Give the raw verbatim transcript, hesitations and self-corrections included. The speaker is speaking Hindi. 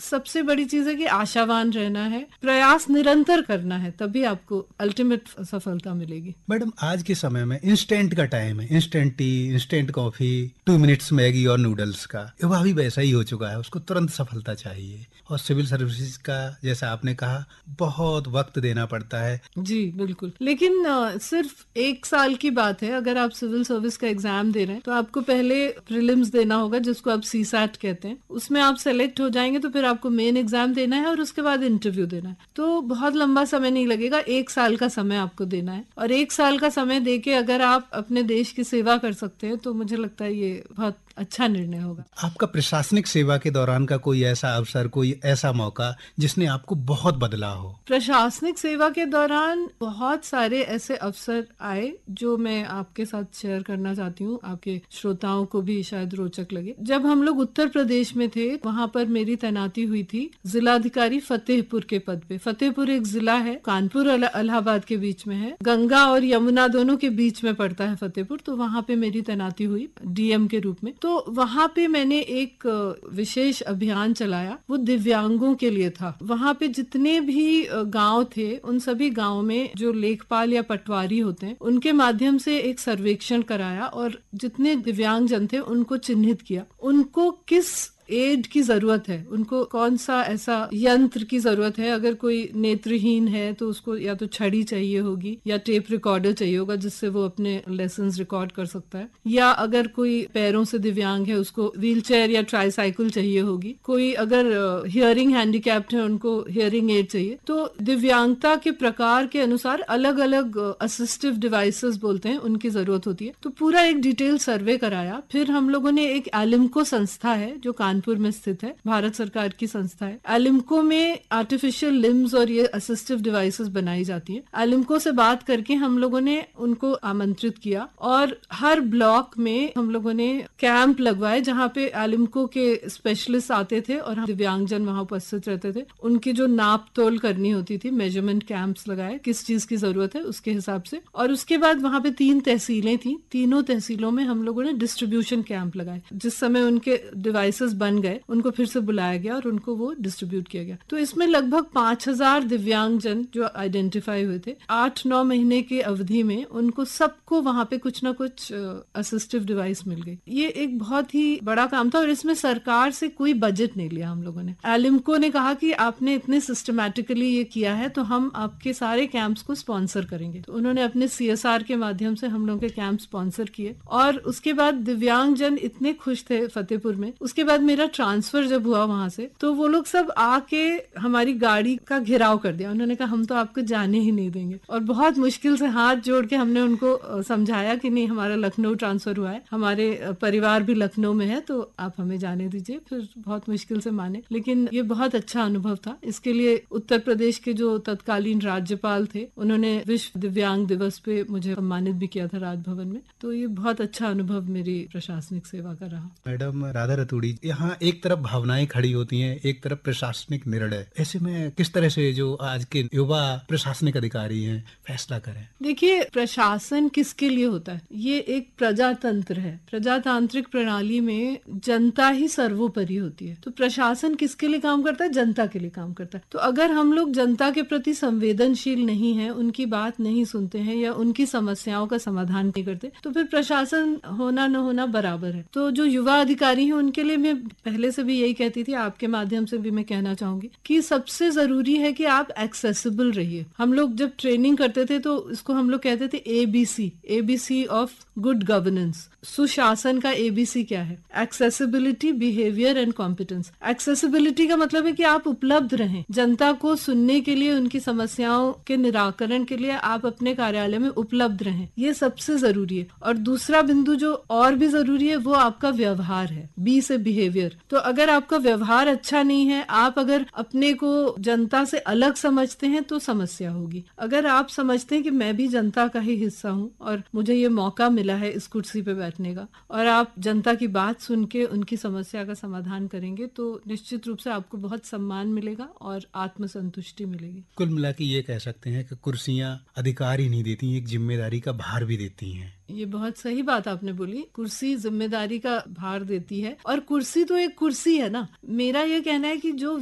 सबसे बड़ी चीज है कि आशावान रहना है, प्रयास निरंतर करना है, तभी आपको अल्टीमेट सफलता मिलेगी। मैडम, आज के समय में इंस्टेंट का टाइम है, instant T, instant coffee, two minutes Maggi और नूडल्स का युवा भी वैसा ही हो चुका है। उसको तुरंत सफलता चाहिए और सिविल सर्विसेज का, जैसा आपने कहा, बहुत वक्त देना पड़ता है। जी बिल्कुल, लेकिन आ, सिर्फ एक साल की बात है। अगर आप सिविल सर्विस का एग्जाम दे रहे हैं तो आपको पहले प्रीलिम्स देना होगा, जिसको आप सी सैट कहते हैं। उसमें आप सेलेक्ट हो जाएंगे तो फिर आपको मेन एग्जाम देना है और उसके बाद इंटरव्यू देना है। तो बहुत लंबा समय नहीं लगेगा, एक साल का समय आपको देना है। और एक साल का समय देके अगर आप अपने देश की सेवा कर सकते हैं तो मुझे लगता है ये बहुत अच्छा निर्णय होगा। आपका प्रशासनिक सेवा के दौरान का कोई ऐसा अवसर, कोई ऐसा मौका जिसने आपको बहुत बदला हो? प्रशासनिक सेवा के दौरान बहुत सारे ऐसे अवसर आए जो मैं आपके साथ शेयर करना चाहती हूँ, आपके श्रोताओं को भी शायद रोचक लगे। जब हम लोग उत्तर प्रदेश में थे, वहाँ पर मेरी तैनाती हुई थी जिलाधिकारी फतेहपुर के पद पे। फतेहपुर एक जिला है, कानपुर और इलाहाबाद के बीच में है, गंगा और यमुना दोनों के बीच में पड़ता है फतेहपुर। तो वहाँ पे मेरी तैनाती हुई डीएम के रूप में। तो वहाँ पे मैंने एक विशेष अभियान चलाया, वो दिव्यांगों के लिए था। वहाँ पे जितने भी गांव थे, उन सभी गांव में जो लेखपाल या पटवारी होते हैं, उनके माध्यम से एक सर्वेक्षण कराया और जितने दिव्यांग जन थे उनको चिन्हित किया। उनको किस एड की जरूरत है, उनको कौन सा ऐसा यंत्र की जरूरत है। अगर कोई नेत्रहीन है तो उसको या तो छड़ी चाहिए होगी या टेप रिकॉर्डर चाहिए होगा जिससे वो अपने लेसन्स रिकॉर्ड कर सकता है, या अगर कोई पैरों से दिव्यांग है उसको व्हीलचेयर या ट्राईसाइकिल चाहिए होगी, कोई अगर हियरिंग हैंडीकैप्ड है उनको हियरिंग एड चाहिए। तो दिव्यांगता के प्रकार के अनुसार अलग अलग असिस्टिव डिवाइसेस बोलते हैं, उनकी जरूरत होती है। तो पूरा एक डिटेल सर्वे कराया। फिर हम लोगों ने एक एलिम्को संस्था है जो कानपुर में स्थित है, भारत सरकार की संस्था है। एलिम्को में आर्टिफिशियल लिम्स और ये असिस्टिव डिवाइसेस बनाई जाती है। एलिम्को से बात करके हम लोगों ने उनको आमंत्रित किया और हर ब्लॉक में हम लोगों ने कैंप लगवाए जहाँ पे एलिम्को के स्पेशलिस्ट आते थे और दिव्यांगजन वहाँ उपस्थित रहते थे। उनकी जो नाप तोल करनी होती थी, मेजरमेंट कैंप्स लगाए, किस चीज की जरूरत है उसके हिसाब से। और उसके बाद वहाँ पे तीन तहसीलें थी, तीनों तहसीलों में हम लोगों ने डिस्ट्रीब्यूशन कैंप लगाए। जिस समय उनके डिवाइसेस बन गए, उनको फिर से बुलाया गया और उनको वो डिस्ट्रीब्यूट किया गया। तो इसमें लगभग पांच हजार दिव्यांगजन जो आइडेंटिफाई हुए थे, आठ नौ महीने की अवधि में उनको सबको वहां पे कुछ ना कुछ असिस्टिव डिवाइस मिल गई। ये एक बहुत ही बड़ा काम था और इसमें सरकार से कोई बजट नहीं लिया हम लोगों ने। एलिम्को ने कहा कि आपने इतने सिस्टमैटिकली ये किया है तो हम आपके सारे कैंप्स को स्पॉन्सर करेंगे। तो उन्होंने अपने सीएसआर के माध्यम से हम लोगों के कैंप स्पॉन्सर किए और उसके बाद दिव्यांगजन इतने खुश थे फतेहपुर में। उसके बाद मेरा ट्रांसफर जब हुआ वहां से, तो वो लोग सब आके हमारी गाड़ी का घेराव कर दिया। उन्होंने कहा हम तो आपको जाने ही नहीं देंगे। और बहुत मुश्किल से हाथ जोड़ के हमने उनको समझाया कि नहीं, हमारा लखनऊ ट्रांसफर हुआ है, हमारे परिवार भी लखनऊ में है, तो आप हमें जाने दीजिए। फिर बहुत मुश्किल से माने, लेकिन ये बहुत अच्छा अनुभव था। इसके लिए उत्तर प्रदेश के जो तत्कालीन राज्यपाल थे, उन्होंने विश्व दिव्यांग दिवस पे मुझे सम्मानित भी किया था राजभवन में। तो ये बहुत अच्छा अनुभव मेरी प्रशासनिक सेवा का रहा। मैडम राधा रतूड़ी, यहाँ एक तरफ भावनाएं खड़ी होती हैं, एक तरफ प्रशासनिक निर्णय। ऐसे में किस तरह से जो आज के युवा प्रशासनिक अधिकारी हैं फैसला करें? देखिए, प्रशासन किसके लिए होता है? ये एक प्रजातंत्र है। प्रजातांत्रिक प्रणाली में जनता ही सर्वोपरि होती है। तो प्रशासन किसके लिए काम करता है? जनता के लिए काम करता है। तो अगर हम लोग जनता के प्रति संवेदनशील नहीं है, उनकी बात नहीं सुनते हैं या उनकी समस्याओं का समाधान नहीं करते, तो फिर प्रशासन होना न होना बराबर है। तो जो युवा अधिकारी हैं उनके लिए मैं पहले से भी यही कहती थी, आपके माध्यम से भी मैं कहना चाहूंगी कि सबसे जरूरी है कि आप एक्सेसिबल रहिए। हम लोग जब ट्रेनिंग करते थे तो इसको हम लोग कहते थे ABC, ABC of good governance. सुशासन का एबीसी क्या है? Accessibility, behaviour and competence. Accessibility का मतलब है कि आप उपलब्ध रहें, जनता को सुनने के लिए, उनकी समस्याओं के निराकरण के लिए आप अपने कार्यालय में उपलब्ध रहें, ये सबसे जरूरी है। और दूसरा बिंदु जो और भी जरूरी है वो आपका व्यवहार है, बी से बिहेवियर। तो अगर आपका व्यवहार अच्छा नहीं है, आप अगर अपने को जनता से अलग समझते हैं तो समस्या होगी। अगर आप समझते हैं कि मैं भी जनता का ही हिस्सा हूँ और मुझे ये मौका मिला है इस कुर्सी पे बैठने का, और आप जनता की बात सुन के उनकी समस्या का समाधान करेंगे, तो निश्चित रूप से आपको बहुत सम्मान मिलेगा और आत्मसंतुष्टि मिलेगी। कुल मिला के ये कह सकते हैं कि कुर्सियां अधिकार ही नहीं देती, एक जिम्मेदारी का भार भी देती हैं। ये बहुत सही बात आपने बोली, कुर्सी जिम्मेदारी का भार देती है। और कुर्सी तो एक कुर्सी है ना। मेरा ये कहना है कि जो